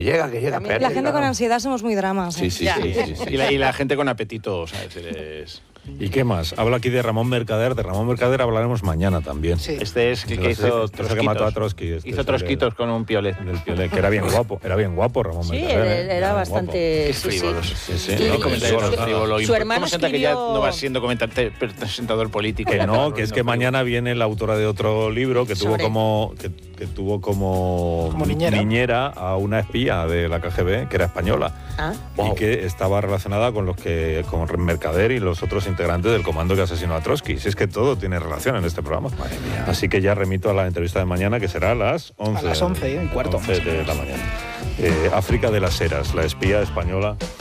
Que llega. También la gente con ansiedad somos muy dramas. Sí. Y la gente con apetito, ¿sabes? ¿Y qué más? Habla aquí de Ramón Mercader. De Ramón Mercader hablaremos mañana también. Sí. Este es el que hizo Trotskitos. Que mató a Trotsky. Hizo Trotskitos con un piolet. Del piolet, que era bien guapo Ramón Sí, Mercader. era bastante... Qué frívolo. Sí. No, comentario frívolo. Su hermano ¿Cómo se nota que ya escribió- no va siendo presentador político? Que no, que es que mañana viene la autora de otro libro que tuvo como niñera a una espía de la KGB que era española y que estaba relacionada con con Mercader y los otros integrantes del comando que asesinó a Trotsky. Si es que todo tiene relación en este programa. Madre mía. Así que ya remito a la entrevista de mañana, que será a las 11. A las 11:15. 11 de la mañana. África de las Heras, la espía española